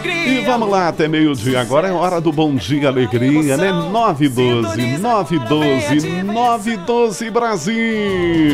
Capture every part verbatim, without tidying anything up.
E vamos lá, até meio-dia. Agora é hora do Bom Dia Alegria, né? nove e doze, nove e doze, nove e doze Brasil.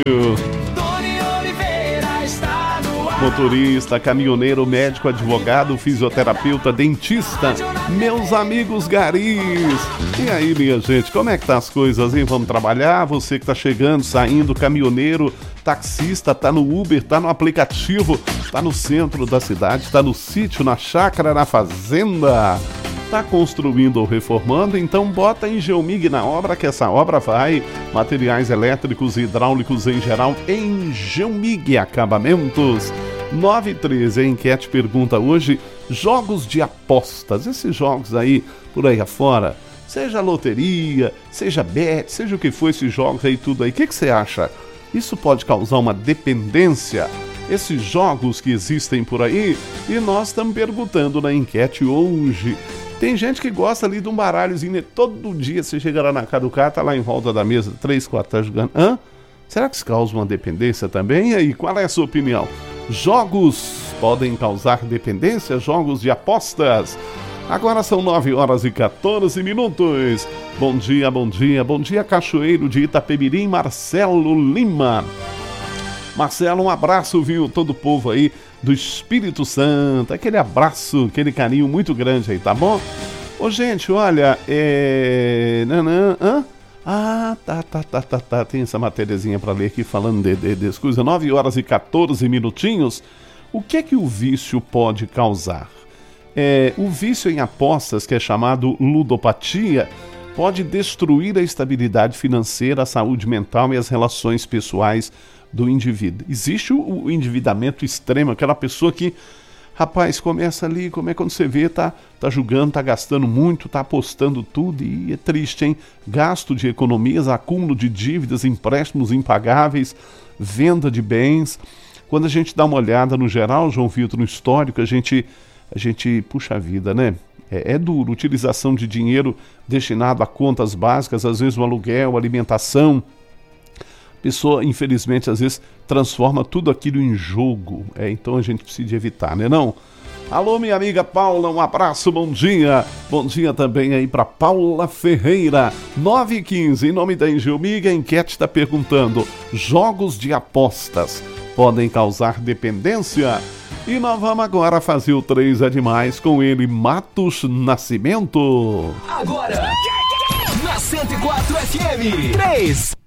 Motorista, caminhoneiro, médico, advogado, fisioterapeuta, dentista, meus amigos garis. E aí, minha gente, como é que tá as coisas, hein? Vamos trabalhar? Você que tá chegando, saindo, caminhoneiro, taxista, tá no Uber, tá no aplicativo, tá no centro da cidade, tá no sítio, na chácara, na fazenda, tá construindo ou reformando, então bota em Geomig na obra, que essa obra vai. Materiais elétricos e hidráulicos em geral em Geomig Acabamentos. nove e treze, a enquete pergunta hoje: jogos de apostas, esses jogos aí por aí afora, seja loteria, seja bet, seja o que for, esses jogos aí tudo aí, o que, que você acha? Isso pode causar uma dependência? Esses jogos que existem por aí? E nós estamos perguntando na enquete hoje. Tem gente que gosta ali de um baralhozinho, né? Todo dia você chega lá na casa do cara, tá lá em volta da mesa, três, quatro, tá jogando. Hã? Será que isso causa uma dependência também? E aí, qual é a sua opinião? Jogos podem causar dependência? Jogos de apostas? Agora são nove horas e quatorze minutos. Bom dia, bom dia, bom dia, Cachoeiro de Itapemirim, Marcelo Lima. Marcelo, um abraço, viu? Todo o povo aí do Espírito Santo, aquele abraço, aquele carinho muito grande aí, tá bom? Ô, gente, olha, é... Nanã, hã? Ah, tá, tá, tá, tá, tá, tem essa matériazinha pra ler aqui falando de, de, de coisa. nove horas e quatorze minutinhos. O que é que o vício pode causar? É, o vício em apostas, que é chamado ludopatia, pode destruir a estabilidade financeira, a saúde mental e as relações pessoais do indivíduo. Existe o, o endividamento extremo, aquela pessoa que, rapaz, começa ali, como é quando você vê, tá, tá julgando, tá gastando muito, tá apostando tudo, e é triste, hein? Gasto de economias, acúmulo de dívidas, empréstimos impagáveis, venda de bens. Quando a gente dá uma olhada no geral, João Vitor, no histórico, a gente, a gente puxa a vida, né? É, é duro, utilização de dinheiro destinado a contas básicas, às vezes o aluguel, alimentação. Pessoa, infelizmente, às vezes transforma tudo aquilo em jogo. É, então a gente precisa evitar, né não? Alô, minha amiga Paula, um abraço, bom dia. Bom dia também aí para Paula Ferreira. nove e quinze, em nome da Engeomig, a enquete está perguntando: jogos de apostas podem causar dependência? E nós vamos agora fazer o três é demais com ele, Matos Nascimento. Agora, na cento e quatro F M, três